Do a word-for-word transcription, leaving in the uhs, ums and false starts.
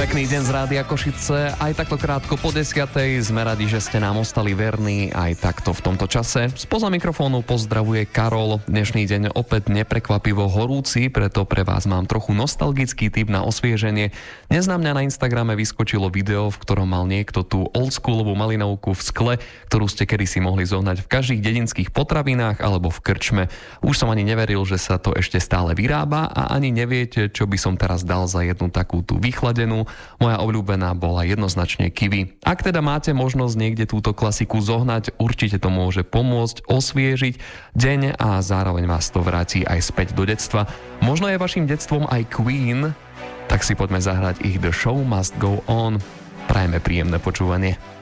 Pekný deň z Rádia Košice. Aj takto krátko po desiatej. Sme radi, že ste nám ostali verní aj takto v tomto čase. Spoza mikrofónu pozdravuje Karol. Dnešný deň opäť neprekvapivo horúci, preto pre vás mám trochu nostalgický tip na osvieženie. Dnes na mňa na Instagrame vyskočilo video, v ktorom mal niekto tú oldschoolovú malinovku v skle, ktorú ste kedysi mohli zohnať v každých dedinských potravinách alebo v krčme. Už som ani neveril, že sa to ešte stále vyrába a ani neviete, čo by som teraz dal za jednu takú tú vychladenú. Moja obľúbená bola jednoznačne kiwi. Ak teda máte možnosť niekde túto klasiku zohnať, určite to môže pomôcť osviežiť deň a zároveň vás to vráti aj späť do detstva. Možno je vašim detstvom aj Queen, tak si poďme zahrať ich The Show Must Go On. Prajeme príjemné počúvanie.